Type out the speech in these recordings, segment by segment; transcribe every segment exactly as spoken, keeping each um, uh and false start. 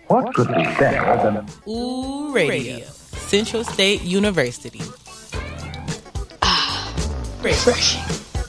What could be better than Ooh Radio, Central State University. Ah, refreshing.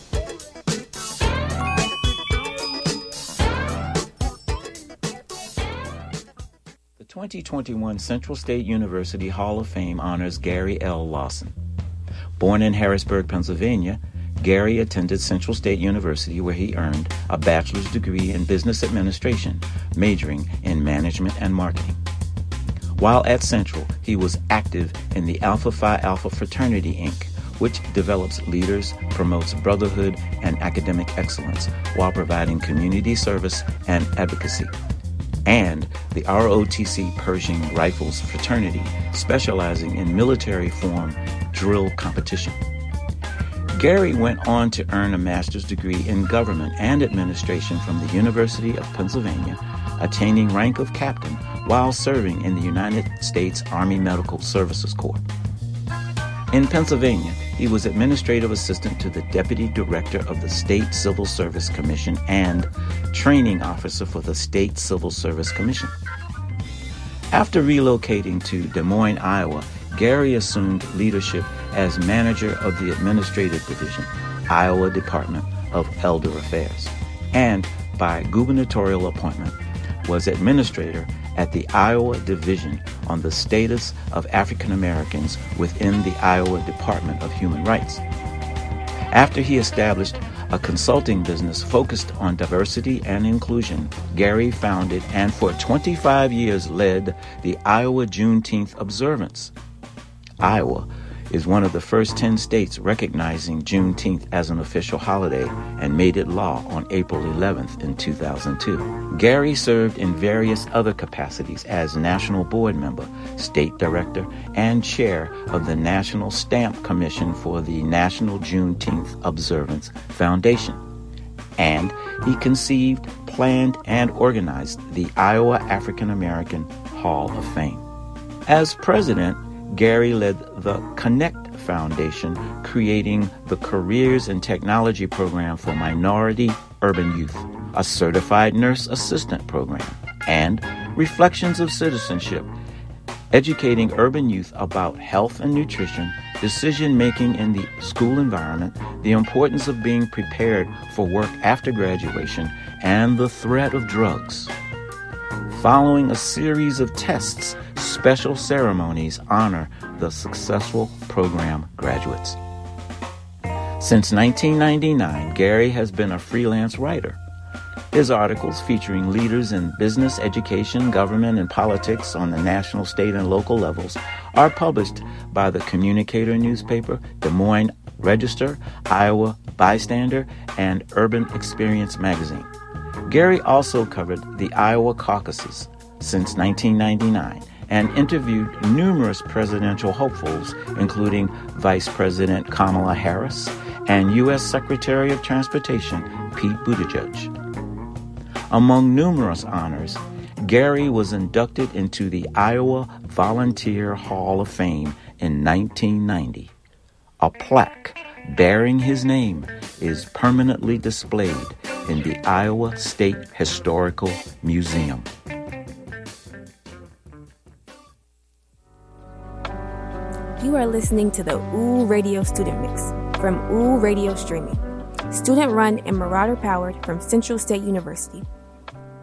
The twenty twenty-one Central State University Hall of Fame honors Gary L. Lawson. Born in Harrisburg, Pennsylvania, Gary attended Central State University, where he earned a bachelor's degree in business administration, majoring in management and marketing. While at Central, he was active in the Alpha Phi Alpha Fraternity, Incorporated, which develops leaders, promotes brotherhood and academic excellence while providing community service and advocacy. And the R O T C Pershing Rifles Fraternity, specializing in military form drill competition. Gary went on to earn a master's degree in government and administration from the University of Pennsylvania, attaining rank of captain while serving in the United States Army Medical Services Corps. In Pennsylvania, he was administrative assistant to the deputy director of the State Civil Service Commission and training officer for the State Civil Service Commission. After relocating to Des Moines, Iowa, Gary assumed leadership as manager of the Administrative Division, Iowa Department of Elder Affairs, and by gubernatorial appointment was administrator at the Iowa Division on the Status of African Americans within the Iowa Department of Human Rights. After he established a consulting business focused on diversity and inclusion, Gary founded and for twenty-five years led the Iowa Juneteenth observance. Iowa is one of the first ten states recognizing Juneteenth as an official holiday and made it law on April eleventh in two thousand two. Gary served in various other capacities as national board member, state director, and chair of the National Stamp Commission for the National Juneteenth Observance Foundation. And he conceived, planned, and organized the Iowa African American Hall of Fame. As president, Gary led the Connect Foundation, creating the Careers in Technology program for minority urban youth, a certified nurse assistant program, and Reflections of Citizenship, educating urban youth about health and nutrition, decision-making in the school environment, the importance of being prepared for work after graduation, and the threat of drugs. Following a series of tests, special ceremonies honor the successful program graduates. Since nineteen ninety-nine, Gary has been a freelance writer. His articles featuring leaders in business, education, government, and politics on the national, state, and local levels are published by the Communicator newspaper, Des Moines Register, Iowa Bystander, and Urban Experience magazine. Gary also covered the Iowa caucuses since nineteen ninety-nine and interviewed numerous presidential hopefuls, including Vice President Kamala Harris and U S Secretary of Transportation Pete Buttigieg. Among numerous honors, Gary was inducted into the Iowa Volunteer Hall of Fame in nineteen ninety. A plaque bearing his name is permanently displayed in the Iowa State Historical Museum. You are listening to the Ooh Radio Student Mix from Ooh Radio Streaming, student-run and marauder-powered from Central State University.